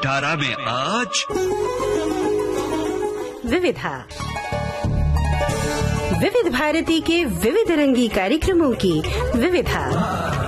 18 में आज विविधा, विविध भारती के विविध रंगी कार्यक्रमों की विविधा।